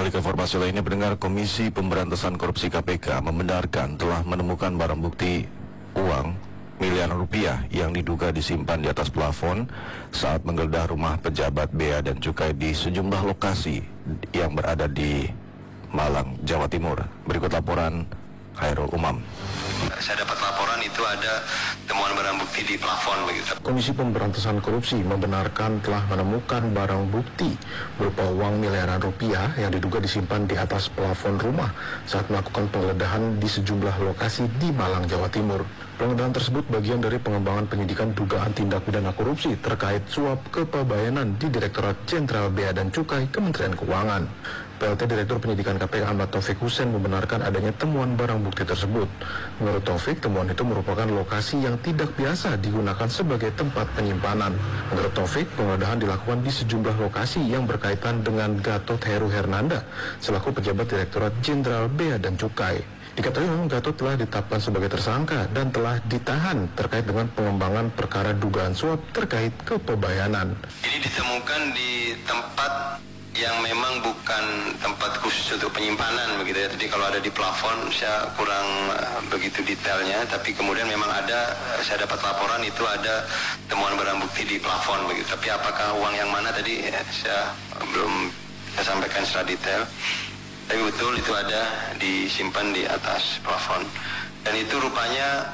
Beralih ke informasi lainnya, pendengar, Komisi Pemberantasan Korupsi KPK membenarkan telah menemukan barang bukti uang miliaran rupiah yang diduga disimpan di atas plafon saat menggeledah rumah pejabat Bea dan Cukai di sejumlah lokasi yang berada di Malang, Jawa Timur. Berikut laporan Khairul Umam. Saya dapat laporan itu ada temuan barang bukti di plafon begitu. Komisi Pemberantasan Korupsi membenarkan telah menemukan barang bukti berupa uang miliaran rupiah yang diduga disimpan di atas plafon rumah saat melakukan penggeledahan di sejumlah lokasi di Malang, Jawa Timur. Penggeledahan tersebut bagian dari pengembangan penyidikan dugaan tindak pidana korupsi terkait suap kepabayanan di Direktorat Jenderal Bea dan Cukai Kementerian Keuangan. PLT Direktur Penyidikan KPK Ahmad Taufik Hussein membenarkan adanya temuan barang bukti tersebut. Menurut Taufik, temuan itu merupakan lokasi yang tidak biasa digunakan sebagai tempat penyimpanan. Menurut Taufik, penggeledahan dilakukan di sejumlah lokasi yang berkaitan dengan Gatot Heru Hernanda selaku pejabat Direktorat Jenderal Bea dan Cukai. Diketahui memang Gatot telah ditetapkan sebagai tersangka dan telah ditahan terkait dengan pengembangan perkara dugaan suap terkait kepabayanan. Ini ditemukan di tempat yang memang bukan tempat khusus untuk penyimpanan begitu ya. Jadi kalau ada di plafon saya kurang begitu detailnya, tapi kemudian memang ada, saya dapat laporan itu ada temuan barang bukti di plafon begitu. Tapi apakah uang yang mana tadi saya belum saya sampaikan secara detail. Tapi betul itu ada disimpan di atas plafon. Dan itu rupanya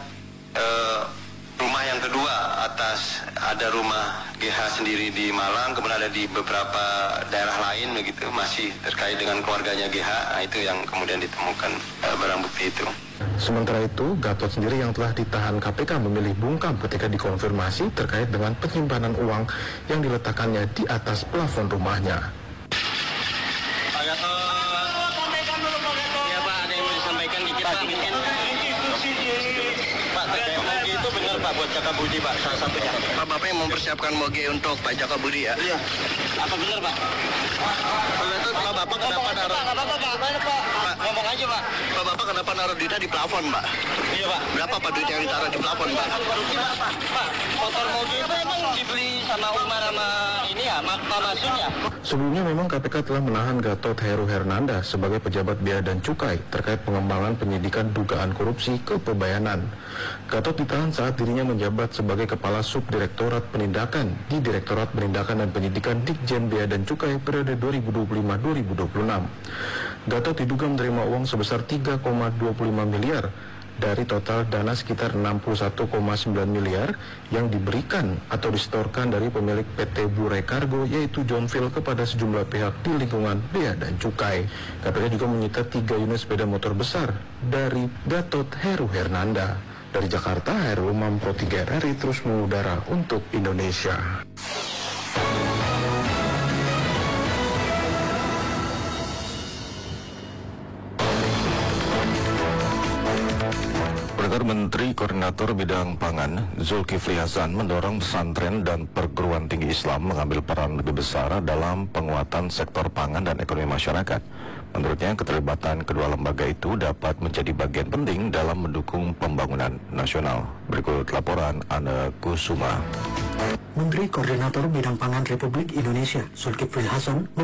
rumah yang kedua atas, ada rumah GH sendiri di Malang, kemudian ada di beberapa daerah lain begitu, masih terkait dengan keluarganya GH. Nah, itu yang kemudian ditemukan barang bukti itu. Sementara itu, Gatot sendiri yang telah ditahan KPK memilih bungkam ketika dikonfirmasi terkait dengan penyimpanan uang yang diletakkannya di atas plafon rumahnya. Pak Gatot, ya Pak, ada yang mau disampaikan dikit Pak, mungkin. Pak, moge itu benar Pak buat Jaka Budi Pak, salah satunya. Pak, Bapak yang mempersiapkan moge untuk Pak Jaka Budi ya? Iya. Apa benar Pak? Pak Gatot, Pak Bapak kenapa naruh? Pak, ngomong aja Pak. Pak Bapak kenapa naruh duitnya di plafon Pak? Iya Pak. Berapa Pak duit yang ditaruh di plafon Pak? Pak, motor moge itu emang dibeli sama Umar sama ini ya, Pak Masun ya? Sebelumnya memang KPK telah menahan Gatot Heru Hernanda sebagai pejabat Bea dan Cukai terkait pengembangan penyidikan dugaan korupsi kepabayanan. Gatot ditahan saat dirinya menjabat sebagai Kepala Subdirektorat Penindakan di Direktorat Penindakan dan Penyidikan Ditjen Bea dan Cukai periode 2025-2026. Gatot diduga menerima uang sebesar 3,25 miliar dari total dana sekitar 61,9 miliar yang diberikan atau disetorkan dari pemilik PT Burai Cargo yaitu John Phil kepada sejumlah pihak di lingkungan Bea dan Cukai. KPK juga menyita 3 unit sepeda motor besar dari Gatot Heru Hernanda. Dari Jakarta, Khairul Umam, Pro 3 RRI terus mengudara untuk Indonesia. Menteri Koordinator Bidang Pangan Zulkifli Hasan mendorong pesantren dan perguruan tinggi Islam mengambil peran lebih besar dalam penguatan sektor pangan dan ekonomi masyarakat. Menurutnya, keterlibatan kedua lembaga itu dapat menjadi bagian penting dalam mendukung pembangunan nasional. Berikut laporan Anne Kusuma. Menteri Koordinator Bidang Pangan Republik Indonesia Zulkifli Hasan